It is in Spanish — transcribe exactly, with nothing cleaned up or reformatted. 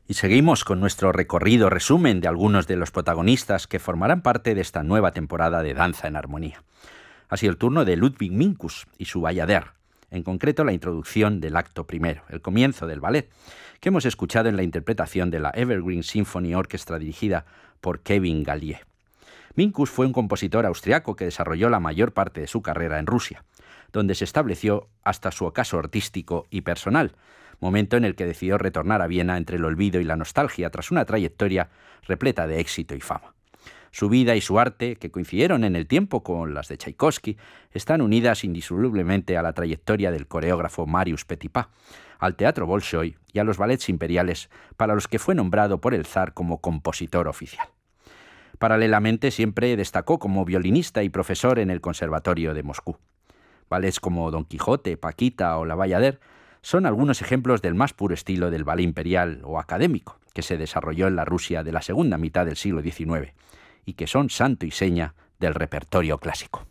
Y seguimos con nuestro recorrido resumen de algunos de los protagonistas que formarán parte de esta nueva temporada de Danza en Armonía. Ha sido el turno de Ludwig Minkus y su Bayader, en concreto la introducción del acto primero, el comienzo del ballet, que hemos escuchado en la interpretación de la Evergreen Symphony Orchestra dirigida por Kevin Gallier. Minkus fue un compositor austriaco que desarrolló la mayor parte de su carrera en Rusia, donde se estableció hasta su ocaso artístico y personal, momento en el que decidió retornar a Viena entre el olvido y la nostalgia tras una trayectoria repleta de éxito y fama. Su vida y su arte, que coincidieron en el tiempo con las de Tchaikovsky, están unidas indisolublemente a la trayectoria del coreógrafo Marius Petipa, al teatro Bolshoi y a los ballets imperiales para los que fue nombrado por el zar como compositor oficial. Paralelamente siempre destacó como violinista y profesor en el Conservatorio de Moscú. Ballets como Don Quijote, Paquita o La Bayader son algunos ejemplos del más puro estilo del ballet imperial o académico que se desarrolló en la Rusia de la segunda mitad del siglo diecinueve y que son santo y seña del repertorio clásico.